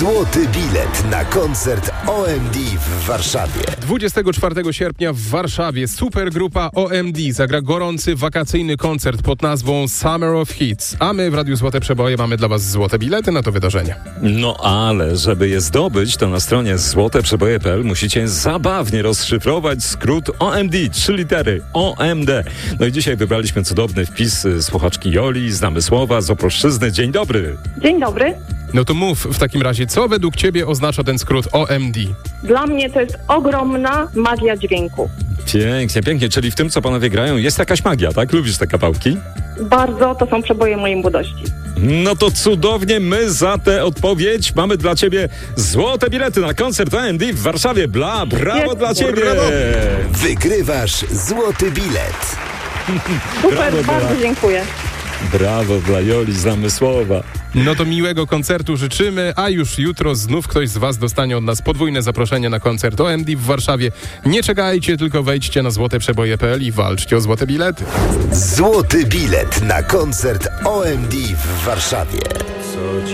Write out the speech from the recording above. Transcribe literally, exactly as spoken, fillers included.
Złoty bilet na koncert O M D w Warszawie. dwudziestego czwartego sierpnia w Warszawie supergrupa O M D zagra gorący wakacyjny koncert pod nazwą Summer of Hits. A my w Radiu Złote Przeboje mamy dla Was złote bilety na to wydarzenie. No ale żeby je zdobyć, to na stronie złote przeboje kropka p l musicie zabawnie rozszyfrować skrót O M D, trzy litery O M D. No i dzisiaj wybraliśmy cudowny wpis słuchaczki Joli z Namysłowa, z Opolszczyzny. Dzień dobry. Dzień dobry. No to mów w takim razie, co według Ciebie oznacza ten skrót O M D? Dla mnie to jest ogromna magia dźwięku. Pięknie, pięknie. Czyli w tym, co panowie grają, jest jakaś magia, tak? Lubisz te kawałki? Bardzo, to są przeboje mojej młodości. No to cudownie, my za tę odpowiedź mamy dla ciebie złote bilety na koncert O M D w Warszawie. Bla, brawo Jest, dla ciebie! brawo. Wygrywasz złoty bilet. Super, Brawo, bardzo brawo. dziękuję. Brawo dla Joli z Namysłowa. No to miłego koncertu życzymy, a już jutro znów ktoś z Was dostanie od nas podwójne zaproszenie na koncert O M D w Warszawie. Nie czekajcie, tylko wejdźcie na złote przeboje kropka p l i walczcie o złote bilety. Złoty bilet na koncert O M D w Warszawie.